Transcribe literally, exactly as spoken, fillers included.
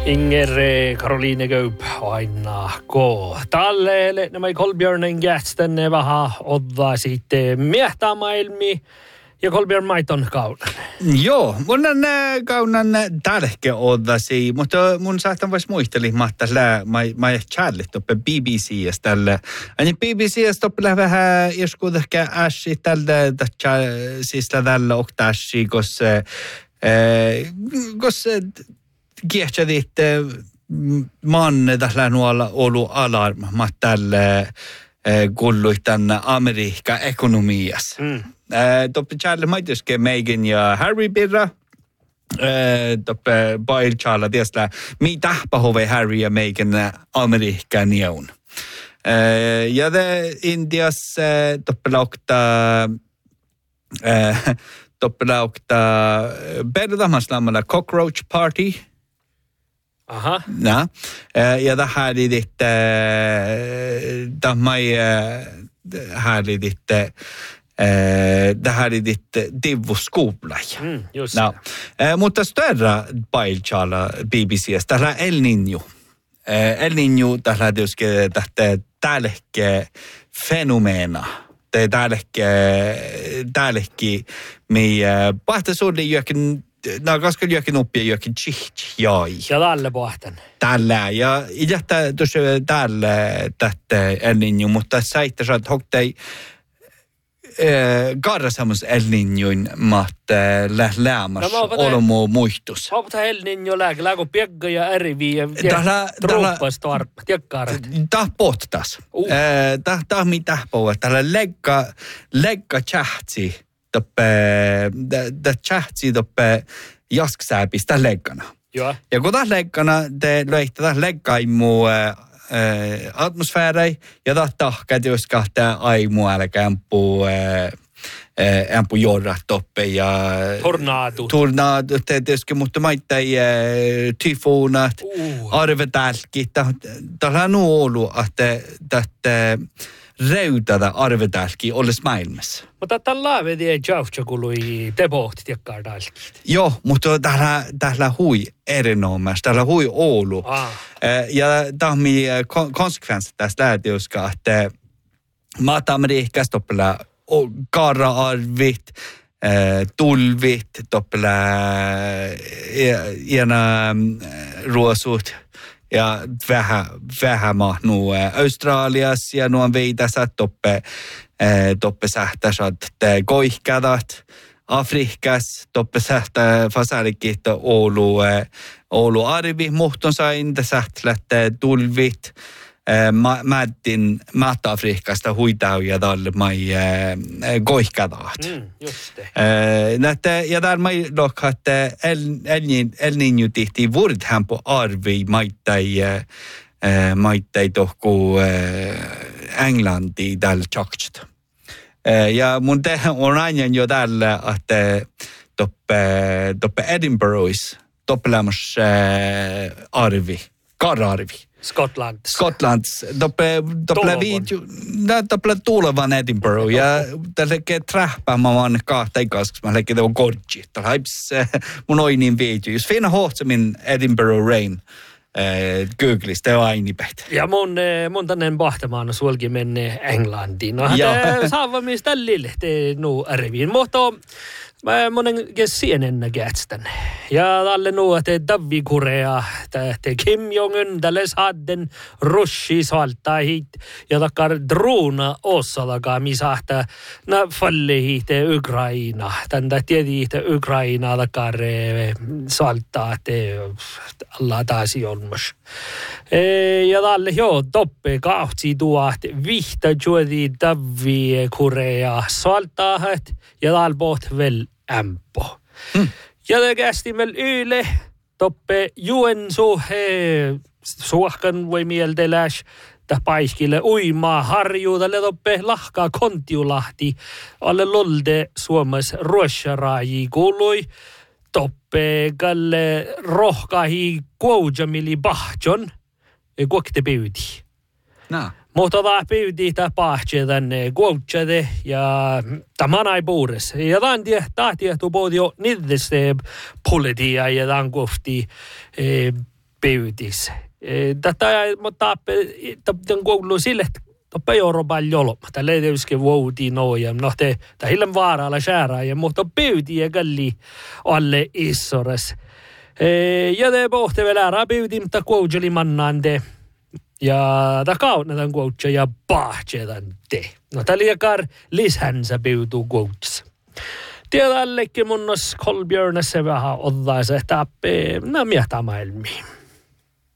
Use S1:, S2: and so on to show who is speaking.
S1: Inger Karoline Kaup aina ko. Tälle nämä Kolbjörnen gästen vähän odda sitten miehtämaailmi ja Kolbjörn Maiton kaunan.
S2: Joo, mun on kaunan tärkeä oddasi, mutta mun saattaa vois muisteli, että mä ei challit toppe B B C tälle. Ani B B C toppe vähän joskus ehkä äsi tälle, siis tällä oktaasi, koska koska kiehtädit manne tällä nuolla ollut alarma tälle kuului tänne Amerikka ekonomiassa. Mm. Toppe Charles Maituske Meghan ja Harry birra. Toppe Bail Charles tiesla mi tahpahove Harry ja Meghan Amerikkaan jäun. Ja de Indias toppe laukta toppe laukta berdamaslamalla Cockroach Party.
S1: Aha.
S2: Ja, ja det här är ditt det mig här är ditt det här är ditt divoskola.
S1: Mm, just
S2: ja. Mutta större bailchala B B C tällä El Niño. El Niño tällä tietysti tästä tälke fenomena. Det tälke tälke mi pahtasulli jokin no koska jokin oppia jokin chicht jai.
S1: Ja tälle pohtan.
S2: Tällä ja idättä tuossa tällä tätä El Niño, mutta saitte saat hoktei garra samos El Niñoin mat lählämas olomo muistus.
S1: Hopta El Niño lääke lääko piekka ja ärivi ja truppasta arpa tiekkarat.
S2: Tah pottas. Tah tah mi tahpoa tällä legga legga chahtsi. Toppe det chahtsi toppe jasksääpistä leggana.
S1: Joo.
S2: Ja kun taas leggana te löitte taas leggaimu atmosfääräi ja taas tahkat jos kahtaa aimu älkämpu ämpu jorra toppe ja
S1: tornado.
S2: Tornado te tietysti mutta maittai tyfoonat, uh. arvetälkit. Tällä on ollut että tätä reutada arvetälki olisi maailmassa.
S1: Mutta tällä vedi ei jauhtsa kului te pohti tiekkaan dalkit.
S2: Joo, mutta tällä, tällä hui erinomaisesti, tällä hui Oulu. Ah. Ja tahmi konsekvenset tästä lähetioska, että Mata-Amerikasta toppela kara-arvit, tulvit, toppela iänä ruosut. Ja vähän, vähän mahnu Australias ja nuon veitäsät toppe, toppe sähtäsät koihkadat. Afrikas toppe sähtä fasalikit Oulu, Oulu arvi muhton sain sähtlät tulvit. Mättin Mata-Afrikasta huitauja tälle mai koihkadat.
S1: Mm, just det.
S2: Näette, ja där mai lokka, että El Niño tihti vuordhän på arvi maittai, maittai tohku Englanti tällä tjaktsta. Ja mun te on aina jo tällä, että toppe, toppe Edinburghis, toppe lämmäs arvi, kara-arvi.
S1: Skotland.
S2: Skotland. Doppe doppe video. Nää doppe tulevan Edinburgh ja tälle träppäämään vaan kahta ikasks mä läkki tuon kortsi. Tällä haips mun oinin video. Jos finna hohtsamin Edinburgh Rain Googlista on aini päitä.
S1: Ja mun mun tannen pahtamaan suolki menne Englantiin. No hän saava mistä lille te nu arviin. Mutta mä monen sienen gätsten. Ja tälle nu että Davi Korea, te Kim Jong-un tälle sadden rushi salta hit ja takar drona osalaga misahta na falle hit Ukraina. Täntä tiedi hit Ukraina takar salta te alla taasi olmus. Ja tälle jo toppe kahtsi tuot vihta juodi Davi Korea saltahat ja tälle poht vel ämpo. Mm. Ja det kästi väl yle toppe Joensuu suohkan voi mielteläs täh paiskille uimaa harjuu tälle toppe lahkaa Kontiolahti alle lolde Suomas ruossaraaji kuului toppe kalle rohkahi kuujamili bahtjon kuokte pyydi.
S2: No.
S1: Mutta tämä pyydi tämä pahtje tänne kuotsade ja tämä ei puures. Ja tämän tahti, että puhuti jo niitä politia ja tämän kohti pyytis. Tätä mutta tämän koulu sille, että toppa Euroopan jolma. Tällä ei tietysti vuotiin noja. No te, tämä hillan vaaralla sääraa ja mutta pyytiin ja kalli alle issores. Ja te pohti vielä ära pyytiin, mutta koujeli mannaan te. Ja ta kaunnetan koutsa ja pahtsetan te. No tällä jakar lisäänsä pyytuu koutsa. Tiedällekin munnos Kolbjörnessä vähän ottaisi, että no miettä maailmiin.